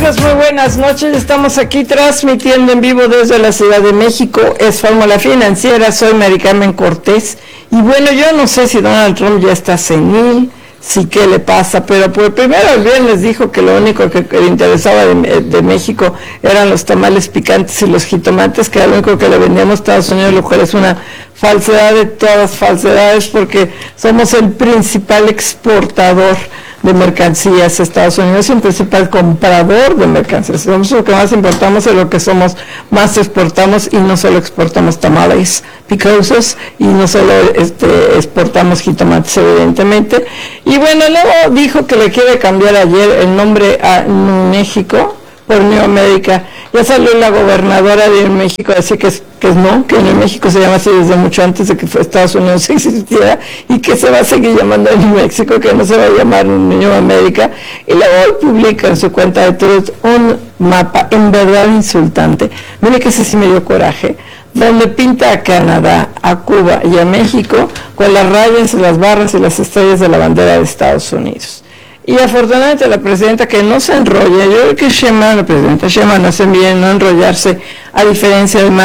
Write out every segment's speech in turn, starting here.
amigos, muy buenas noches. Estamos aquí transmitiendo en vivo desde la Ciudad de México. Es Fórmula Financiera, soy Mari Carmen Cortés. Y bueno, yo no sé si Donald Trump ya está senil, sí qué le pasa, pero por primero el viernes dijo que lo único que le interesaba de México eran los tamales picantes y los jitomates, que era lo único que le vendíamos a Estados Unidos, lo cual es una falsedad de todas falsedades, porque somos el principal exportador de mercancías a Estados Unidos y el principal comprador de mercancías. Somos lo que más importamos, es lo que somos más exportamos, y no solo exportamos tamales picosos y no solo exportamos jitomates, evidentemente. Y bueno, luego dijo que le quiere cambiar ayer el nombre a México por New América. Ya salió la gobernadora de México a decir que New México se llama así desde mucho antes de que Estados Unidos existiera, y que se va a seguir llamando New México, que no se va a llamar New América. Y luego publica en su cuenta de Twitter un mapa en verdad insultante. Mire que ese sí me dio coraje, donde pinta a Canadá, a Cuba y a México con las rayas, las barras y las estrellas de la bandera de Estados Unidos. Y afortunadamente la presidenta, que no se enrolla, yo creo que la presidenta Sheinbaum no hace bien no enrollarse, a diferencia de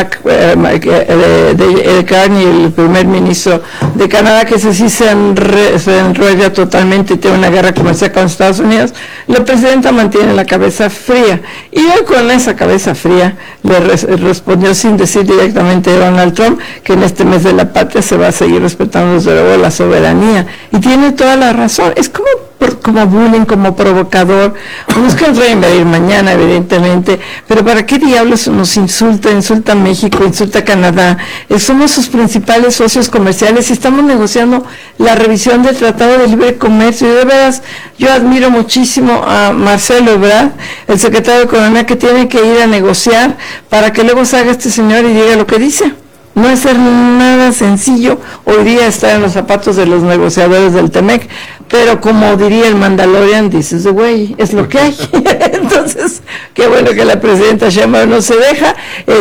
Carney, el primer ministro de Canadá, que ese sí se enrolla totalmente y tiene una guerra comercial con Estados Unidos. La presidenta mantiene la cabeza fría, y hoy con esa cabeza fría le respondió sin decir directamente a Donald Trump que en este mes de la patria se va a seguir respetando desde luego la soberanía, y tiene toda la razón. Es como bullying, como provocador. Unos que nos vayan a ir mañana, evidentemente, pero ¿para qué diablos nos insulta a México, insulta a Canadá? Somos sus principales socios comerciales y estamos negociando la revisión del Tratado de Libre Comercio. Y de veras, yo admiro muchísimo a Marcelo Ebrard, el secretario de Economía, que tiene que ir a negociar para que luego salga este señor y diga lo que dice. No es ser nada sencillo hoy día estar en los zapatos de los negociadores del TEMEC, pero como diría el Mandalorian, this is the way, es lo que hay. Entonces, qué bueno que la presidenta Sheinbaum no se deja,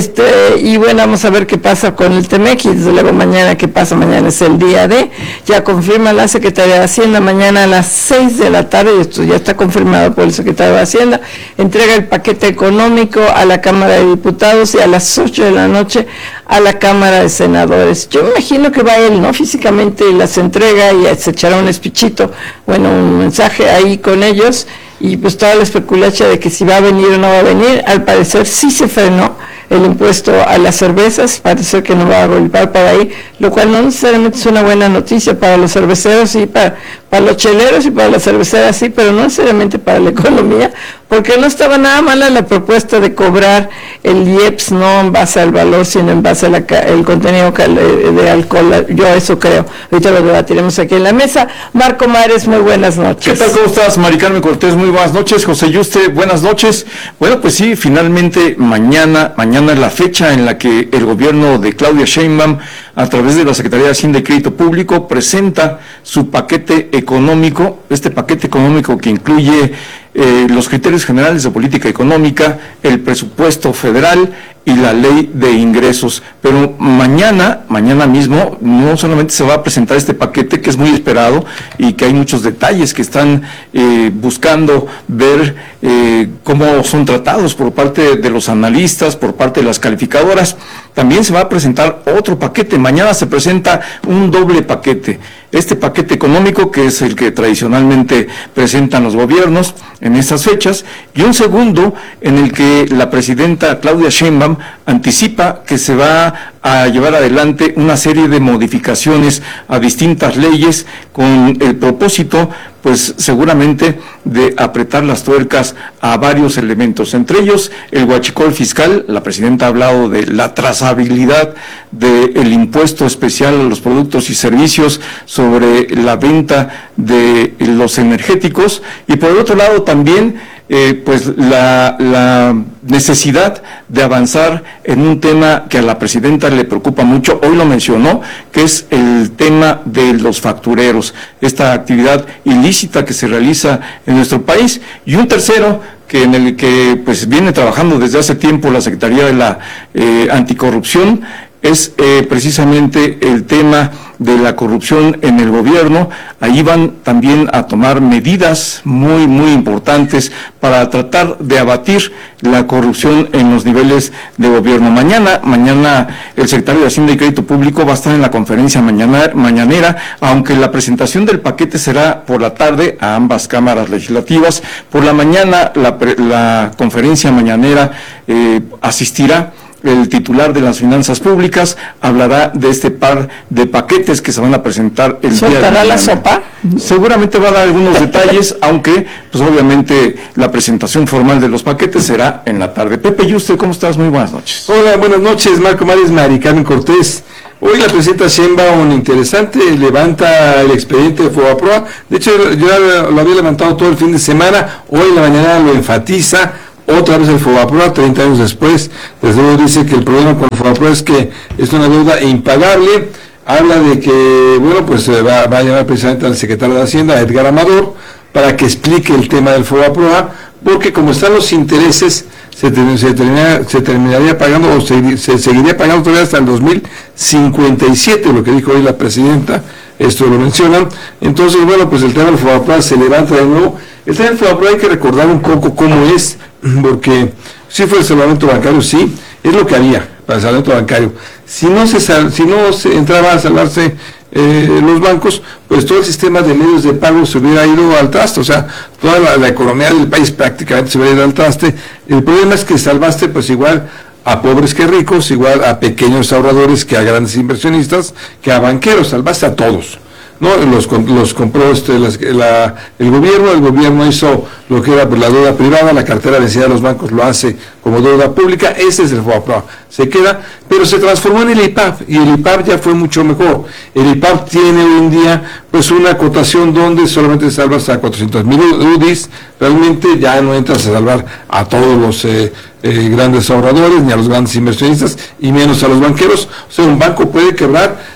y bueno, vamos a ver qué pasa con el TEMEC, y desde luego mañana, qué pasa, mañana es el día de, ya confirma la Secretaría de Hacienda, mañana a las 6 de la tarde, y esto ya está confirmado por el secretario de Hacienda, entrega el paquete económico a la Cámara de Diputados, y a las 8 de la noche a la Cámara de Senadores. Yo me imagino que va él, ¿no? Físicamente, y las entrega, y se echará un speechito, bueno, un mensaje ahí con ellos, y pues toda la especulación de que si va a venir o no va a venir. Al parecer sí se frenó el impuesto a las cervezas, parece que no va a golpear para ahí, lo cual no necesariamente es una buena noticia para los cerveceros y para los cheleros y para las cerveceras, sí, pero no necesariamente para la economía, porque no estaba nada mala la propuesta de cobrar el IEPS no en base al valor, sino en base al contenido de alcohol. Yo eso creo. Ahorita lo debatiremos aquí en la mesa. Marco Mares, muy buenas noches. ¿Qué tal? ¿Cómo estás, Mari Carmen Cortés? Muy buenas noches. José Yuste, buenas noches. Bueno, pues sí, finalmente mañana es la fecha en la que el gobierno de Claudia Sheinbaum, a través de la Secretaría de Hacienda y Crédito Público, presenta su paquete económico, este paquete económico que incluye los criterios generales de política económica, el presupuesto federal y la ley de ingresos. Pero mañana mismo, no solamente se va a presentar este paquete, que es muy esperado y que hay muchos detalles que están buscando ver cómo son tratados por parte de los analistas, por parte de las calificadoras. También se va a presentar otro paquete. Mañana se presenta un doble paquete. Este paquete económico, que es el que tradicionalmente presentan los gobiernos en estas fechas, y un segundo en el que la presidenta Claudia Sheinbaum anticipa que se va a llevar adelante una serie de modificaciones a distintas leyes con el propósito, pues seguramente, de apretar las tuercas a varios elementos, entre ellos el huachicol fiscal. La presidenta ha hablado de la trazabilidad del impuesto especial a los productos y servicios sobre la venta de los energéticos, y por el otro lado también pues la necesidad de avanzar en un tema que a la presidenta le preocupa mucho, hoy lo mencionó, que es el tema de los factureros, esta actividad ilícita que se realiza en nuestro país, y un tercero en el que pues viene trabajando desde hace tiempo la Secretaría de la Anticorrupción, es precisamente el tema de la corrupción en el gobierno. Ahí van también a tomar medidas muy, muy importantes para tratar de abatir la corrupción en los niveles de gobierno. Mañana el secretario de Hacienda y Crédito Público va a estar en la conferencia mañanera, aunque la presentación del paquete será por la tarde a ambas cámaras legislativas. Por la mañana, la conferencia mañanera asistirá el titular de las finanzas públicas, hablará de este par de paquetes que se van a presentar el día de mañana. ¿Soltará la sopa? Seguramente va a dar algunos detalles, aunque pues obviamente la presentación formal de los paquetes será en la tarde. Pepe Yuste, ¿cómo estás? Muy buenas noches. Hola, buenas noches, Marco Mares, Mari Carmen Cortés. Hoy la presidenta Sheinbaum, interesante, levanta el expediente de FOBAPROA. De hecho, yo lo había levantado todo el fin de semana, hoy en la mañana lo enfatiza. Otra vez el FOBAPROA, 30 años después, desde luego dice que el problema con el FOBAPROA es que es una deuda impagable. Habla de que, bueno, pues va a llamar precisamente al secretario de Hacienda, Edgar Amador, para que explique el tema del FOBAPROA, porque como están los intereses, se terminaría pagando, o se seguiría pagando todavía hasta el 2057, lo que dijo hoy la presidenta, esto lo mencionan. Entonces, bueno, pues el tema del FOBAPROA se levanta de nuevo. El tema del FOBAPROA hay que recordar un poco cómo es, porque si fue el salvamento bancario, sí, es lo que había para el salvamento bancario. Si no se entraba a salvarse los bancos, pues todo el sistema de medios de pago se hubiera ido al traste, o sea, toda la economía del país prácticamente se hubiera ido al traste. El problema es que salvaste pues igual a pobres que ricos, igual a pequeños ahorradores que a grandes inversionistas, que a banqueros, salvaste a todos. No, los compró el gobierno hizo lo que era pues, la deuda privada, la cartera vencida de los bancos lo hace como deuda pública. Ese es el FOBAPROA, se queda, pero se transformó en el IPAB, y el IPAB ya fue mucho mejor. El IPAB tiene hoy en día pues una cotación donde solamente salvas a 400,000 UDIs, realmente ya no entras a salvar a todos los grandes ahorradores, ni a los grandes inversionistas, y menos a los banqueros. O sea, un banco puede quebrar,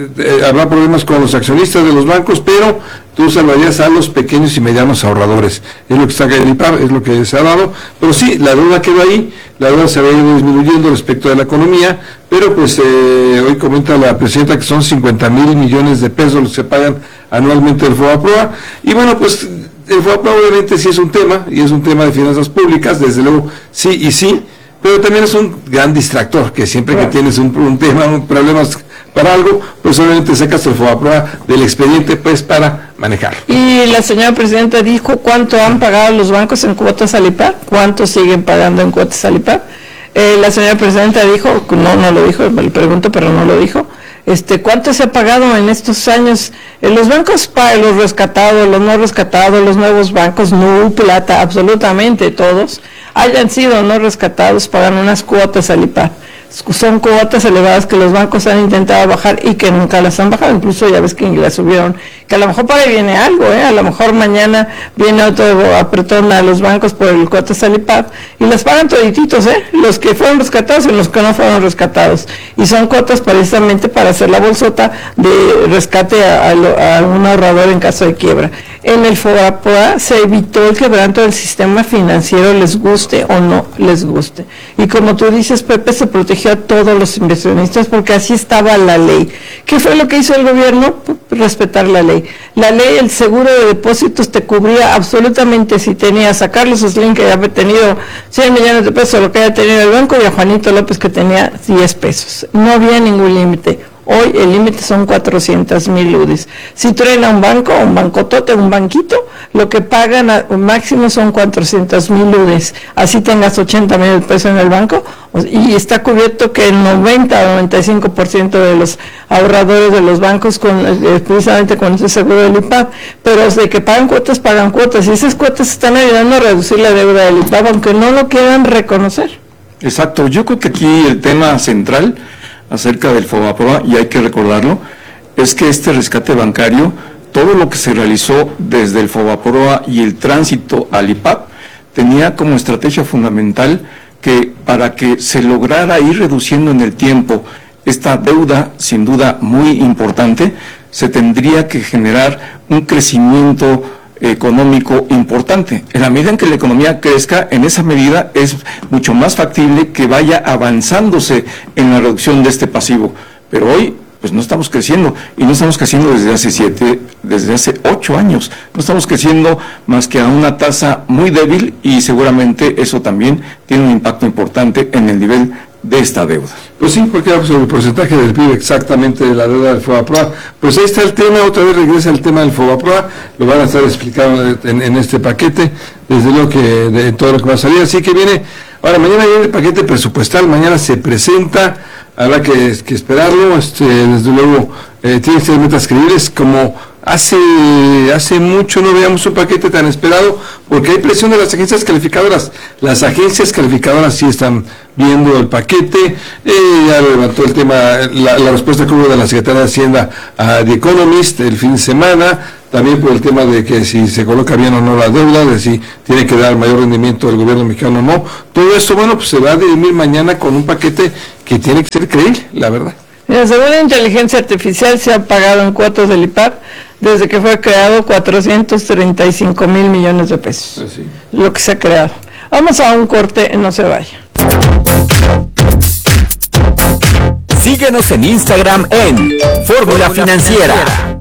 habrá problemas con los accionistas de los bancos, pero tú salvarías a los pequeños y medianos ahorradores. Es lo que está en el IPAB, es lo que se ha dado, pero sí, la deuda quedó ahí, la deuda se va a ir disminuyendo respecto de la economía, pero pues hoy comenta la presidenta que son 50,000 millones de pesos los que se pagan anualmente del FOBAPROA, y bueno, pues el FOBAPROA obviamente sí es un tema, y es un tema de finanzas públicas, desde luego sí y sí, pero también es un gran distractor, que siempre que tienes un tema, un problema para algo, pues obviamente sacas el FOBAPROA del expediente pues para manejar. Y la señora presidenta dijo cuánto han pagado los bancos en cuotas al IPAB, cuánto siguen pagando en cuotas al IPAB. La señora presidenta dijo, no lo dijo, me lo pregunto, pero no lo dijo, ¿cuánto se ha pagado en estos años? Los bancos, los rescatados, los no rescatados, los nuevos bancos, plata, absolutamente todos, hayan sido no rescatados, pagan unas cuotas al IPAB. Son cuotas elevadas que los bancos han intentado bajar y que nunca las han bajado, incluso ya ves que las subieron, que a lo mejor para ahí viene algo, a lo mejor mañana viene otro apretón a los bancos por el cuotas al IPAB y las pagan todititos, los que fueron rescatados y los que no fueron rescatados, y son cuotas precisamente para hacer la bolsota de rescate a un ahorrador en caso de quiebra. En el FOBAPROA se evitó el quebranto del sistema financiero, les guste o no les guste, y como tú dices, Pepe, se protegió a todos los inversionistas porque así estaba la ley. ¿Qué fue lo que hizo el gobierno? Respetar la ley. La ley, el seguro de depósitos te cubría absolutamente si tenías a Carlos Slim, que había tenido 100 millones de pesos, lo que haya tenido el banco, y a Juanito López, que tenía 10 pesos. No había ningún límite. Hoy el límite son 400,000 UDIs. Si truena un banco, un bancotote, un banquito, lo que pagan máximo son 400,000 UDIs. Así tengas 80,000 pesos en el banco, y está cubierto que el 90 o 95% de los ahorradores de los bancos precisamente con ese seguro del IPAB, pero de que pagan cuotas, y esas cuotas están ayudando a reducir la deuda del IPAB, aunque no lo quieran reconocer. Exacto, yo creo que aquí el tema central acerca del FOBAPROA, y hay que recordarlo, es que este rescate bancario, todo lo que se realizó desde el FOBAPROA y el tránsito al IPAB, tenía como estrategia fundamental que para que se lograra ir reduciendo en el tiempo esta deuda, sin duda muy importante, se tendría que generar un crecimiento económico importante. En la medida en que la economía crezca, en esa medida es mucho más factible que vaya avanzándose en la reducción de este pasivo. Pero hoy pues no estamos creciendo, y no estamos creciendo desde hace 8 años, no estamos creciendo más que a una tasa muy débil, y seguramente eso también tiene un impacto importante en el nivel de esta deuda. Pues sí, porque sobre el porcentaje del PIB exactamente de la deuda del FOBAPROA. Pues ahí está el tema, otra vez regresa el tema del FOBAPROA, lo van a estar explicando en este paquete, desde luego que de todo lo que va a salir, así que mañana viene el paquete presupuestal, mañana se presenta, habrá que esperarlo, desde luego tiene que ser metas creíbles, como hace mucho no veíamos un paquete tan esperado, porque hay presión de las agencias calificadoras. Las agencias calificadoras sí están viendo el paquete, ya lo levantó el tema, la respuesta que hubo de la Secretaría de Hacienda a The Economist el fin de semana, también por el tema de que si se coloca bien o no la deuda, de si tiene que dar mayor rendimiento al gobierno mexicano o no. Todo esto, pues se va a dirimir mañana con un paquete que tiene que ser creíble, la verdad. Según la inteligencia artificial, se ha pagado en cuotas del IPAP desde que fue creado 435,000 millones de pesos. Así. Lo que se ha creado. Vamos a un corte, no se vaya. Síguenos en Instagram en Fórmula Financiera.